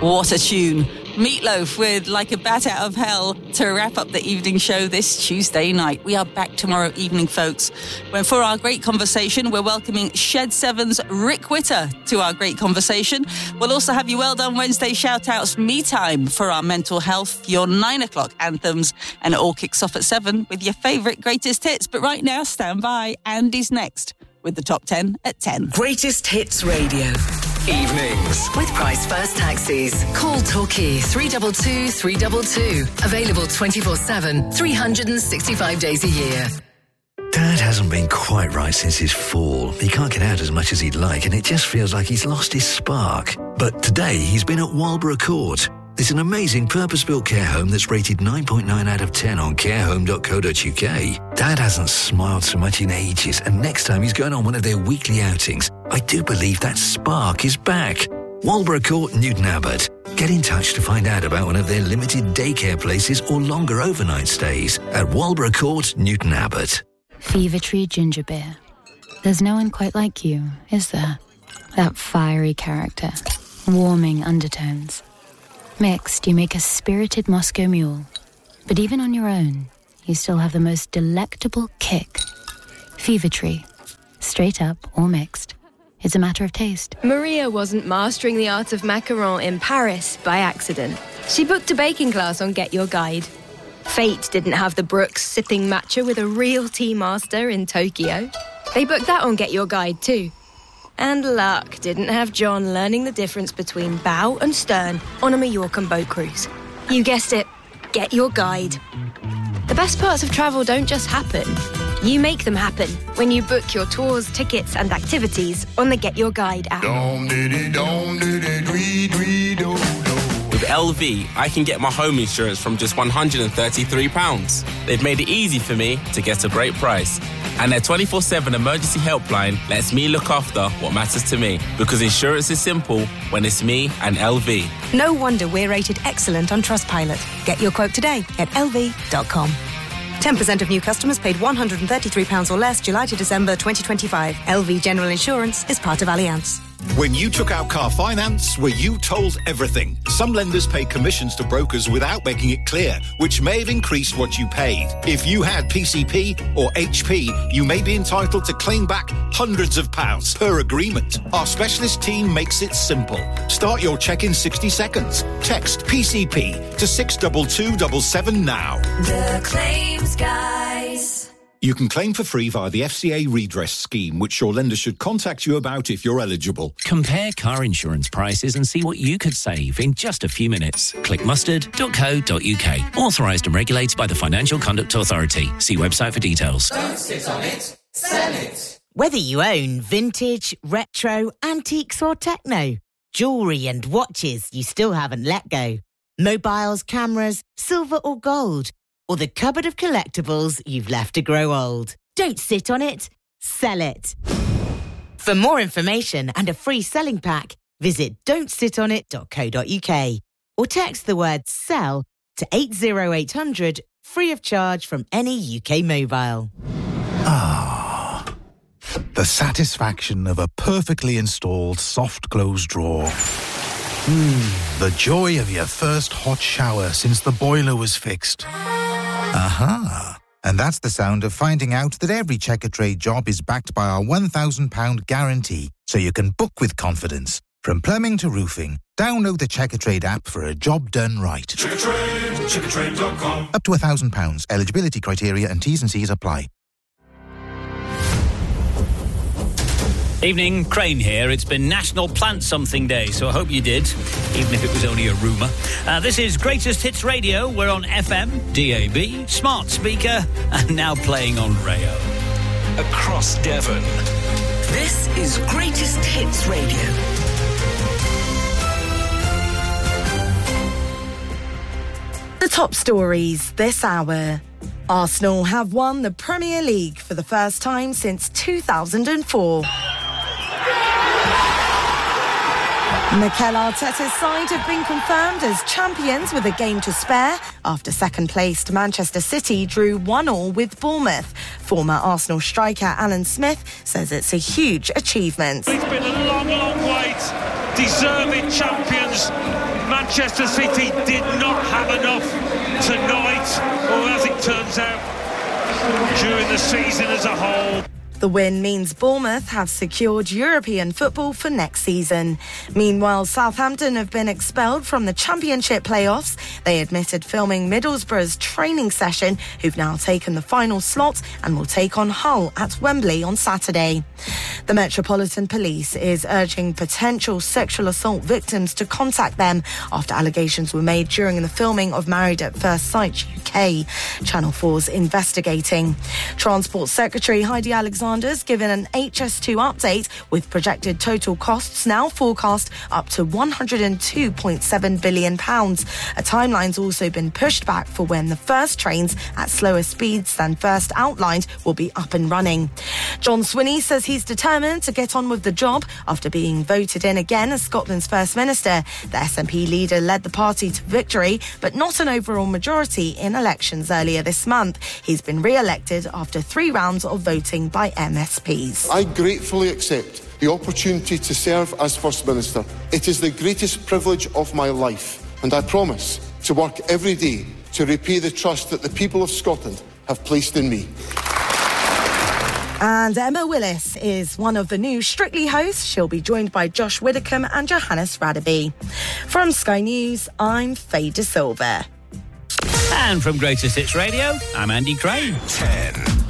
What a tune. Meatloaf with Like a Bat Out of Hell to wrap up the evening show this Tuesday night. We are back tomorrow evening, folks, when for our great conversation, we're welcoming Shed 7's Rick Witter to our great conversation. We'll also have you Well Done Wednesday shout-outs, Me Time for our mental health, your 9 o'clock anthems, and it all kicks off at 7 with your favourite greatest hits. But right now, stand by. Andy's next with the top 10 at 10. Greatest Hits Radio. Evenings. With Price First Taxis. Call Torquay 322 322. Available 24/7, 365 days a year. Dad hasn't been quite right since his fall. He can't get out as much as he'd like, and it just feels like he's lost his spark. But today, he's been at Walborough Court. It's an amazing purpose-built care home that's rated 9.9 out of 10 on carehome.co.uk. Dad hasn't smiled so much in ages, and next time he's going on one of their weekly outings, I do believe that spark is back. Walborough Court, Newton Abbot. Get in touch to find out about one of their limited daycare places or longer overnight stays at Walborough Court, Newton Abbot. Fever Tree Ginger Beer. There's no one quite like you, is there? That fiery character, warming undertones. Mixed, you make a spirited Moscow Mule. But even on your own, you still have the most delectable kick. Fever Tree. Straight up or mixed. It's a matter of taste. Maria wasn't mastering the art of macaron in Paris by accident. She booked a baking class on Get Your Guide. Fate didn't have the Brooks sipping matcha with a real tea master in Tokyo. They booked that on Get Your Guide too. And luck didn't have John learning the difference between bow and stern on a Mallorcan boat cruise. You guessed it, Get Your Guide. The best parts of travel don't just happen. You make them happen when you book your tours, tickets and activities on the Get Your Guide app. With LV, I can get my home insurance from just £133. They've made it easy for me to get a great price. And their 24/7 emergency helpline lets me look after what matters to me. Because insurance is simple when it's me and LV. No wonder we're rated excellent on Trustpilot. Get your quote today at lv.com. 10% of new customers paid £133 or less July to December 2025. LV General Insurance is part of Allianz. When you took out car finance, were you told everything? Some lenders pay commissions to brokers without making it clear, which may have increased what you paid. If you had PCP or HP, you may be entitled to claim back hundreds of pounds per agreement. Our specialist team makes it simple. Start your check in 60 seconds. Text PCP to 62277 now. The Claims Guys. You can claim for free via the FCA redress scheme, which your lender should contact you about if you're eligible. Compare car insurance prices and see what you could save in just a few minutes. Click mustard.co.uk. Authorised and regulated by the Financial Conduct Authority. See website for details. Don't sit on it, sell it. Whether you own vintage, retro, antiques or techno, jewellery and watches you still haven't let go, mobiles, cameras, silver or gold, or the cupboard of collectibles you've left to grow old. Don't sit on it, sell it. For more information and a free selling pack, visit don'tsitonit.co.uk or text the word SELL to 80800 free of charge from any UK mobile. Ah, the satisfaction of a perfectly installed soft close drawer. The joy of your first hot shower since the boiler was fixed. Aha! And that's the sound of finding out that every Checkatrade job is backed by our £1,000 guarantee, so you can book with confidence. From plumbing to roofing, download the Checkatrade app for a job done right. Checkatrade, checkatrade.com. Up to £1,000. Eligibility criteria and T's and C's apply. Evening, Crane here. It's been National Plant Something Day, so I hope you did, even if it was only a rumour. This is Greatest Hits Radio. We're on FM, DAB, smart speaker, and now playing on Rayo. Across Devon. This is Greatest Hits Radio. The top stories this hour. Arsenal have won the Premier League for the first time since 2004. Mikel Arteta's side have been confirmed as champions with a game to spare after second-placed Manchester City drew 1-1 with Bournemouth. Former Arsenal striker Alan Smith says it's a huge achievement. It's been a long, long wait. deserving champions. Manchester City did not have enough tonight, or as it turns out, during the season as a whole. The win means Bournemouth have secured European football for next season. Meanwhile, Southampton have been expelled from the Championship playoffs. They admitted filming Middlesbrough's training session, who've now taken the final slot and will take on Hull at Wembley on Saturday. The Metropolitan Police is urging potential sexual assault victims to contact them after allegations were made during the filming of Married at First Sight UK. Channel 4's investigating. Transport Secretary Heidi Alexander's given an HS2 update with projected total costs now forecast up to £102.7 billion. A timeline's also been pushed back for when the first trains at slower speeds than first outlined will be up and running. John Swinney says he's determined to get on with the job after being voted in again as Scotland's First Minister. The SNP leader led the party to victory, but not an overall majority in elections earlier this month. He's been re-elected after 3 rounds of voting by MSPs. I gratefully accept the opportunity to serve as First Minister. It is the greatest privilege of my life, and I promise to work every day to repay the trust that the people of Scotland have placed in me. And Emma Willis is one of the new Strictly hosts. She'll be joined by Josh Widdicombe and Johannes Radaby. From Sky News, I'm Faye De Silva. And from Greatest Hits Radio, I'm Andy Crane. 10.